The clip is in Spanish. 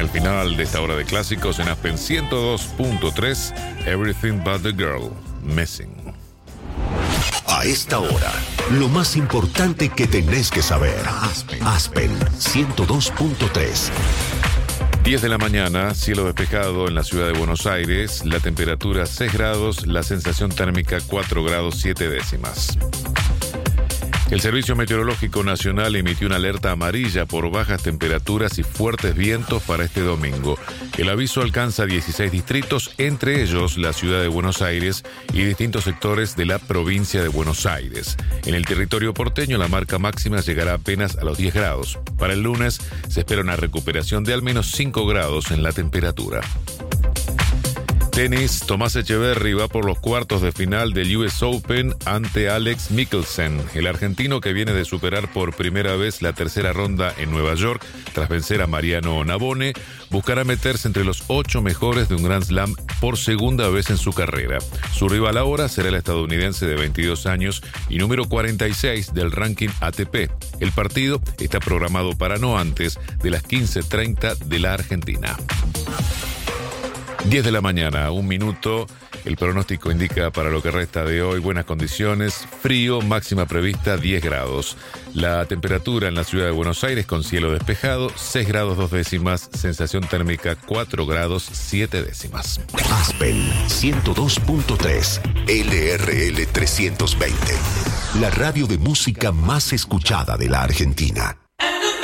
el final de esta hora de clásicos en Aspen 102.3, Everything But the Girl, Missing. A esta hora, lo más importante que tenés que saber. Aspen 102.3. 10 de la mañana, cielo despejado en la ciudad de Buenos Aires, la temperatura 6 grados, la sensación térmica 4 grados 7 décimas. El Servicio Meteorológico Nacional emitió una alerta amarilla por bajas temperaturas y fuertes vientos para este domingo. El aviso alcanza 16 distritos, entre ellos la ciudad de Buenos Aires y distintos sectores de la provincia de Buenos Aires. En el territorio porteño la marca máxima llegará apenas a los 10 grados. Para el lunes se espera una recuperación de al menos 5 grados en la temperatura. Tenis, Tomás Echeverry va por los cuartos de final del US Open ante Alex Michelsen. El argentino, que viene de superar por primera vez la tercera ronda en Nueva York tras vencer a Mariano Navone, buscará meterse entre los 8 mejores de un Grand Slam por segunda vez en su carrera. Su rival ahora será el estadounidense de 22 años y número 46 del ranking ATP. El partido está programado para no antes de las 15:30 de la Argentina. 10 de la mañana, 1 minuto. El pronóstico indica para lo que resta de hoy buenas condiciones, frío, máxima prevista 10 grados. La temperatura en la ciudad de Buenos Aires con cielo despejado, 6 grados 2 décimas, sensación térmica 4 grados 7 décimas. Aspen 102.3, LRL 320, la radio de música más escuchada de la Argentina.